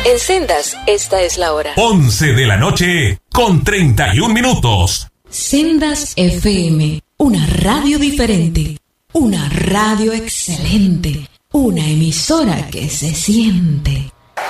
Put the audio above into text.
En Sendas, esta es la hora. 11 de la noche con 31 minutos. Sendas FM, una radio diferente, una radio excelente, una emisora que se siente.